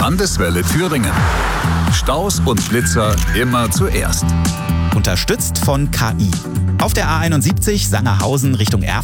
Landeswelle Thüringen. Staus und Blitzer immer zuerst. Unterstützt von KI. Auf der A71 Sangerhausen Richtung Erfurt